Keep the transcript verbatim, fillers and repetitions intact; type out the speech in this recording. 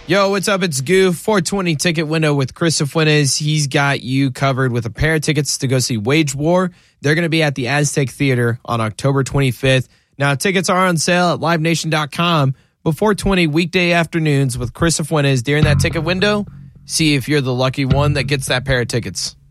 Yo, what's up? It's Goof. four twenty ticket window with Chris Fuentes. He's got you covered with a pair of tickets to go see Wage War. They're going to be at the Aztec Theater on October twenty-fifth. Now, tickets are on sale at live nation dot com. But four twenty weekday afternoons with Chris Fuentes during that ticket window. See if you're the lucky one that gets that pair of tickets.